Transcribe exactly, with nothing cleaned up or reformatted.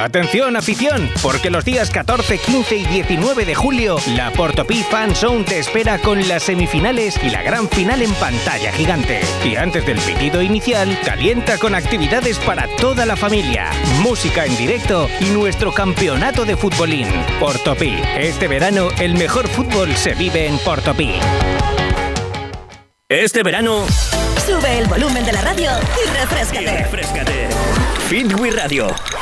Atención, afición, porque los días catorce, quince y diecinueve de julio, la Portopí Fan Zone te espera con las semifinales y la gran final en pantalla gigante. Y antes del pitido inicial, calienta con actividades para toda la familia, música en directo y nuestro campeonato de futbolín. Portopí, este verano el mejor fútbol se vive en Portopí. Este verano... Sube el volumen de la radio y refréscate. Y refréscate. Fitwi Radio.